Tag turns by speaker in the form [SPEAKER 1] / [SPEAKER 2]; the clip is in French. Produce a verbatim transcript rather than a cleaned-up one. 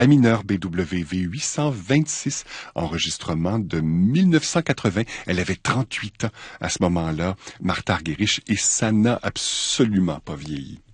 [SPEAKER 1] A mineur B W V huit cent vingt-six, enregistrement de mille neuf cent quatre-vingts. Elle avait trente-huit ans à ce moment-là, Martha Argerich, et ça n'a absolument pas vieilli.